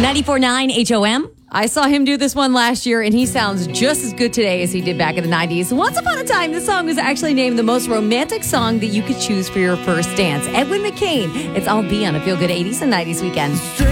94.9 HOM. I saw him do this one last year, and he sounds just as good today as he did back in the 90s. Once upon a time, this song was actually named the most romantic song that you could choose for your first dance. Edwin McCain. It's I'll Be on a Feel Good 80s and 90s weekend.